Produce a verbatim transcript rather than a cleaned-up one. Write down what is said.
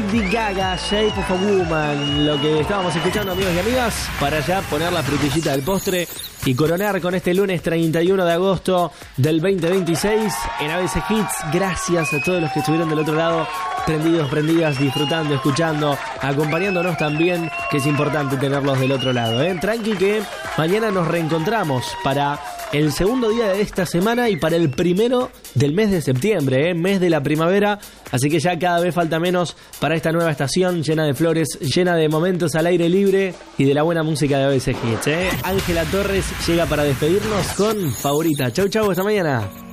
Lady Gaga, Shape of a Woman, lo que estábamos escuchando, amigos y amigas, para ya poner la frutillita del postre y coronar con este lunes treinta y uno de agosto del veinte veintiséis en A B C Hits. Gracias a todos los que estuvieron del otro lado, prendidos, prendidas, disfrutando, escuchando, acompañándonos también, que es importante tenerlos del otro lado, ¿eh? Tranqui que mañana nos reencontramos para el segundo día de esta semana y para el primero del mes de septiembre, ¿eh? Mes de la primavera, así que ya cada vez falta menos para esta nueva estación llena de flores, llena de momentos al aire libre y de la buena música de A B C Hits, ¿eh? Ángela Torres llega para despedirnos con Favorita. Chau, chau, hasta mañana.